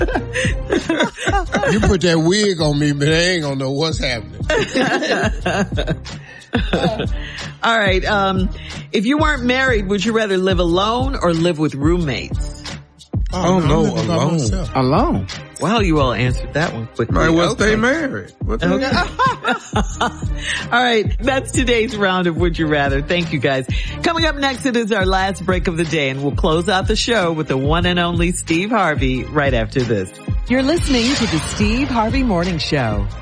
You put that wig on me, but I ain't gonna know what's happening. All right. If you weren't married, would you rather live alone or live with roommates? Oh no, alone. Well, you all answered that one quickly. Might well stay married. Okay. All right. That's today's round of Would You Rather. Thank you, guys. Coming up next, it is our last break of the day, and we'll close out the show with the one and only Steve Harvey right after this. You're listening to the Steve Harvey Morning Show.